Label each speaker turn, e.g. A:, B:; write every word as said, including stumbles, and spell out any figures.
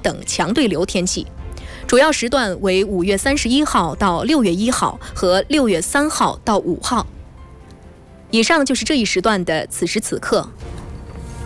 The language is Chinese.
A: 等强对流天气。主要时段为五月三十一号到六月一号和六月三号到五号。以上就是这一时段的此时此刻。